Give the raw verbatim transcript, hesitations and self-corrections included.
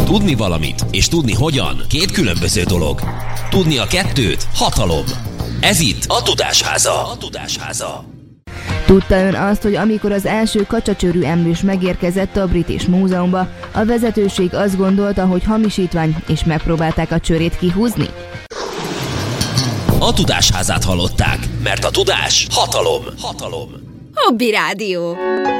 Tudni valamit és tudni hogyan két különböző dolog. Tudni a kettőt hatalom. Ez itt a Tudásháza. A Tudásháza. Tudta ön azt, hogy amikor az első kacsacsőrű emlős megérkezett a British Múzeumba, a vezetőség azt gondolta, hogy hamisítvány, és megpróbálták a csőrét kihúzni? A Tudásházát hallották, mert a tudás hatalom. Hatalom. Hobby Rádió.